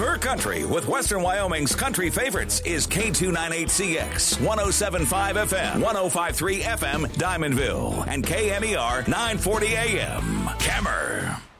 Spur Country with Western Wyoming's country favorites is K298CX, 107.5 FM, 105.3 FM, Diamondville, and KMER 940 AM. Cammer.